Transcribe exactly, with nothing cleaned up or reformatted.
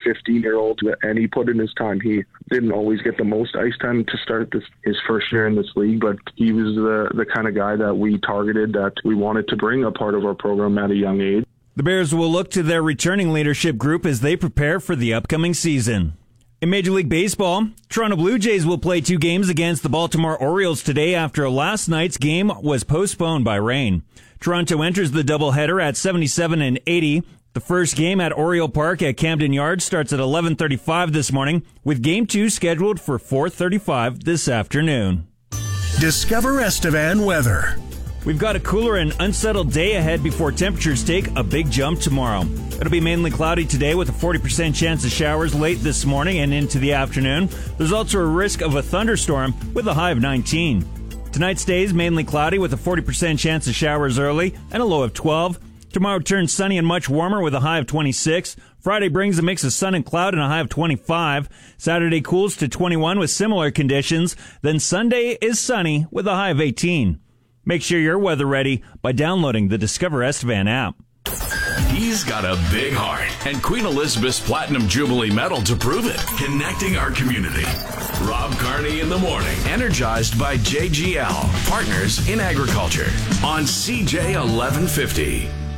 fifteen-year-old, and he put in his time. He didn't always get the most ice time to start this, his first year in this league, but he was the, the kind of guy that we targeted, that we wanted to bring a part of our program at a young age. The Bears will look to their returning leadership group as they prepare for the upcoming season. In Major League Baseball, Toronto Blue Jays will play two games against the Baltimore Orioles today after last night's game was postponed by rain. Toronto enters the doubleheader at seventy-seven and eighty. The first game at Oriole Park at Camden Yards starts at eleven thirty-five this morning, with Game two scheduled for four thirty-five this afternoon. Discover Estevan weather. We've got a cooler and unsettled day ahead before temperatures take a big jump tomorrow. It'll be mainly cloudy today with a forty percent chance of showers late this morning and into the afternoon. There's also a risk of a thunderstorm with a high of nineteen. Tonight stays mainly cloudy with a forty percent chance of showers early and a low of twelve. Tomorrow turns sunny and much warmer with a high of twenty-six. Friday brings a mix of sun and cloud and a high of twenty-five. Saturday cools to twenty-one with similar conditions. Then Sunday is sunny with a high of eighteen. Make sure you're weather ready by downloading the Discover Estevan app. He's got a big heart and Queen Elizabeth's Platinum Jubilee Medal to prove it. Connecting our community. Rob Carney in the morning. Energized by J G L, partners in agriculture. On C J eleven fifty.